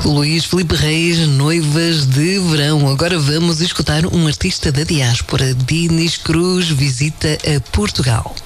Luís Filipe Reis, Noivas de Verão. Agora vamos escutar um artista da diáspora. Dinis Cruz visita a Portugal.